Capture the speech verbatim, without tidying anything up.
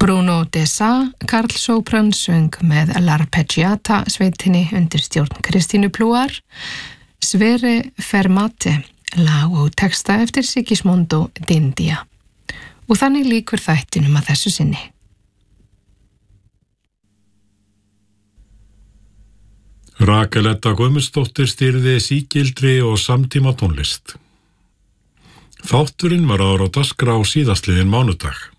Bruno de Sa, karlsópran, söng með L'Arpeggiata sveitinni undir stjórn Kristínu Plúar, Sverre Fermate, lag og texta eftir Sigismondo d'India. Og þannig lýkur þættinum að þessu sinni. Rakel Edda Guðmundsdóttir stýrði sígildri og samtíma tónlist. Þátturinn var áður á dagskrá síðastliðinn mánudag.